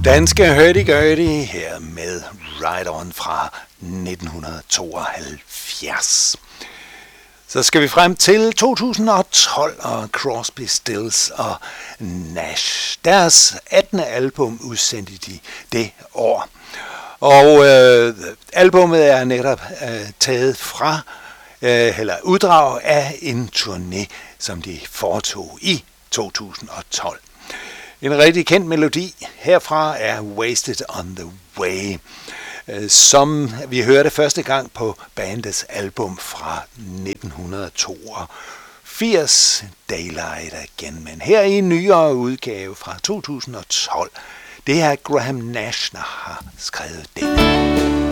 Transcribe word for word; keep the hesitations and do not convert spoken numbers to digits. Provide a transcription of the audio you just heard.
Danske hurdy-gurdy her med Ride On fra nitten tooghalvfjerds. Så skal vi frem til to tusind og tolv og Crosby, Stills og Nash. Deres attende album udsendte de det år. Og øh, albummet er netop øh, taget fra, øh, eller uddrag af en turné, som de foretog i to tusind og tolv. En rigtig kendt melodi herfra er Wasted on the Way, som vi hørte første gang på bandets album fra nitten toogfirs, Daylight Again. Men her i en nyere udgave fra to tusind og tolv, det er Graham Nash, der har skrevet det.